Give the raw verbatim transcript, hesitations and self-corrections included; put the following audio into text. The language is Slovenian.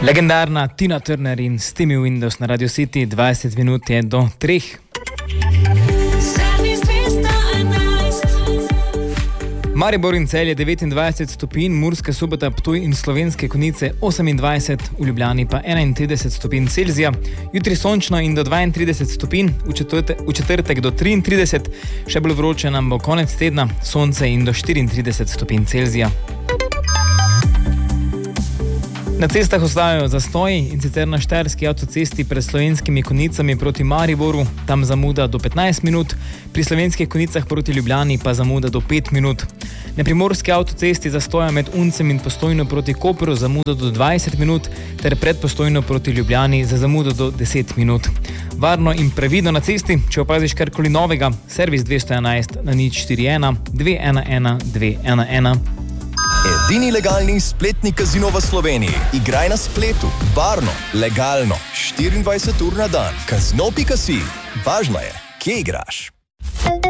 Legendarna Tina Turner in Steamy Windows na Radio City, dvajset minut je do treh. Maribor in Celje devetindvajset stopinj, Murska Sobota, Ptuj in Slovenske Konjice osemindvajset, v Ljubljani pa enaintrideset stopinj Celzija. Jutri sončno in do dvaintrideset stopinj, v, četrte, v četrtek do triintrideset, še bolj vroče nam bo konec tedna, sonce in do štiriintrideset stopinj Celzija. Na cestah ostajajo zastoji, in sicer na štajerski avtocesti pred Slovenskimi Konjicami proti Mariboru, tam zamuda do petnajst minut, pri Slovenskih Konjicah proti Ljubljani pa zamuda do pet minut. Na primorski avtocesti zastoja med Uncem in Postojno proti Kopru zamuda do dvajset minut, ter pred Postojno proti Ljubljani za zamudo do deset minut. Varno in previdno na cesti, če opaziš karkoli novega, servis dvesto enajst na nič štiri ena dve ena ena dve ena ena. Edini legalni spletni kazino v Sloveniji. Igraj na spletu, varno, legalno, štiriindvajset ur na dan. Kazino pika si. Važno je, kje igraš.